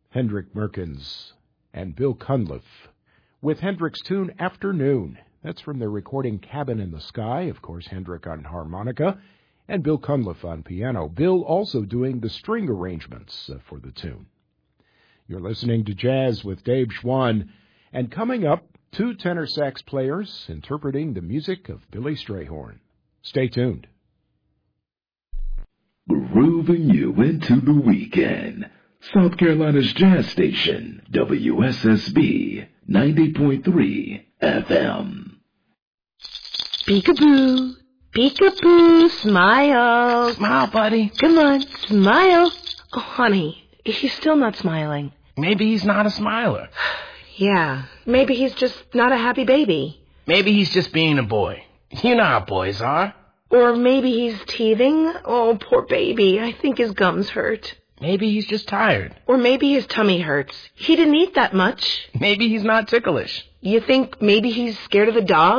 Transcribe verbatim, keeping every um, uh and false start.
Hendrik Merkens and Bill Cunliffe with Hendrik's tune Afternoon. That's from their recording Cabin in the Sky. Of course, Hendrik on harmonica and Bill Cunliffe on piano. Bill also doing the string arrangements uh, for the tune. You're listening to Jazz with Dave Schwann. And coming up, two tenor sax players interpreting the music of Billy Strayhorn. Stay tuned. Grooving you into the weekend. South Carolina's jazz station, W S S B ninety point three F M. Peekaboo, peekaboo, smile. Smile, buddy. Come on, smile. Oh, honey, he's still not smiling. Maybe he's not a smiler. Yeah, maybe he's just not a happy baby. Maybe he's just being a boy. You know how boys are. Or maybe he's teething. Oh, poor baby. I think his gums hurt. Maybe he's just tired. Or maybe his tummy hurts. He didn't eat that much. Maybe he's not ticklish. You think maybe he's scared of the dog?